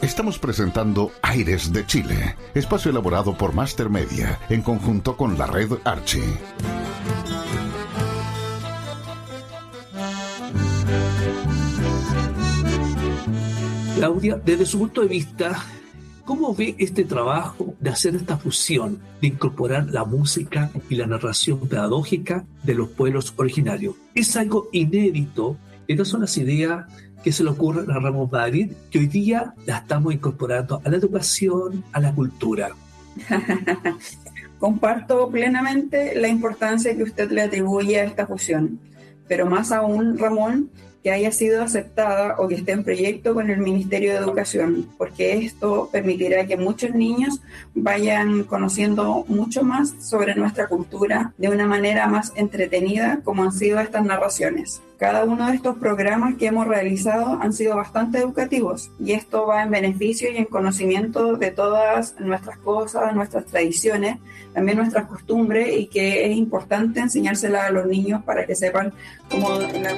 Estamos presentando Aires de Chile, espacio elaborado por Master Media en conjunto con la red Archie. Claudia, desde su punto de vista, ¿cómo ve este trabajo de hacer esta fusión, de incorporar la música y la narración pedagógica de los pueblos originarios? Es algo inédito. Estas son las ideas que se le ocurren a Ramón Madrid, que hoy día la estamos incorporando a la educación, a la cultura. Comparto plenamente la importancia que usted le atribuye a esta fusión, pero más aún, Ramón, que haya sido aceptada o que esté en proyecto con el Ministerio de Educación, porque esto permitirá que muchos niños vayan conociendo mucho más sobre nuestra cultura de una manera más entretenida, como han sido estas narraciones. Cada uno de estos programas que hemos realizado han sido bastante educativos y esto va en beneficio y en conocimiento de todas nuestras cosas, nuestras tradiciones, también nuestras costumbres, y que es importante enseñárselas a los niños para que sepan cómo la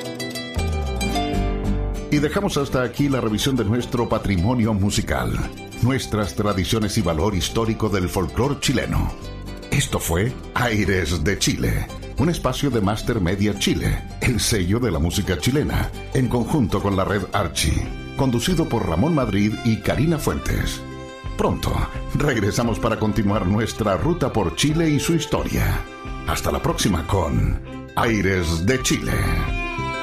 Y dejamos hasta aquí la revisión de nuestro patrimonio musical, nuestras tradiciones y valor histórico del folclore chileno. Esto fue Aires de Chile, un espacio de Master Media Chile, el sello de la música chilena, en conjunto con la red Archie, conducido por Ramón Madrid y Karina Fuentes. Pronto regresamos para continuar nuestra ruta por Chile y su historia. Hasta la próxima con Aires de Chile.